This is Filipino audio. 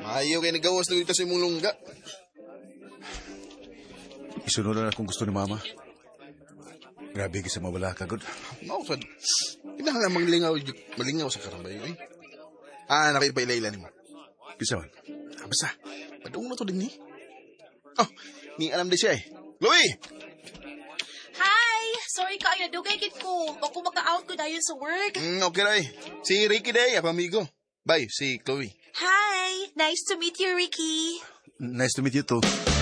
Ayaw kayo nagawas na kasi mong lungga. Isunod na kung gusto ni Mama. Grabe kasi mawala ka, God. Mausad. Kinahanglan malingaw sa karambay, eh. Nakita pa ilayla ni mo. Kisa man. Basta, padung na to din ni. Oh, ni alam din siya eh. Chloe! Hi! Sorry ka, dugay kid ko. Bako maka-out ko dayon sa work. Okay ray. Si Ricky day, amigo. Bye, si Chloe. Hi! Nice to meet you, Ricky. Nice to meet you too.